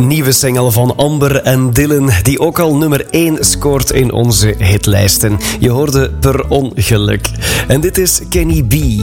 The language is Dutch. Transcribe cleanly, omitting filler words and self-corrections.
nieuwe single van Amber en Dylan, die ook al nummer 1 scoort in onze hitlijsten. Je hoorde Per Ongeluk. En dit is Kenny B.